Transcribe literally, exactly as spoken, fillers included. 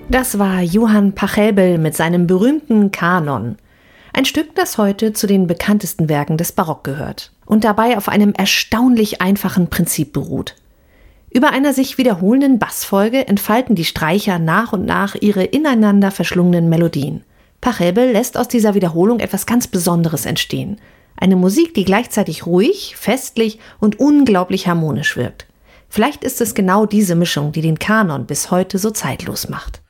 Das war Johann Pachelbel mit seinem berühmten Kanon. Ein Stück, das heute zu den bekanntesten Werken des Barock gehört und dabei auf einem erstaunlich einfachen Prinzip beruht. Über einer sich wiederholenden Bassfolge entfalten die Streicher nach und nach ihre ineinander verschlungenen Melodien. Pachelbel lässt aus dieser Wiederholung etwas ganz Besonderes entstehen. Eine Musik, die gleichzeitig ruhig, festlich und unglaublich harmonisch wirkt. Vielleicht ist es genau diese Mischung, die den Kanon bis heute so zeitlos macht.